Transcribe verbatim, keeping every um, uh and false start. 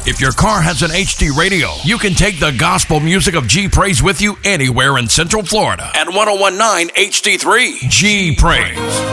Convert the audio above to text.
If your car has an H D radio, you can take the gospel music of G Praise with you anywhere in Central Florida at ten nineteen H D three. G Praise,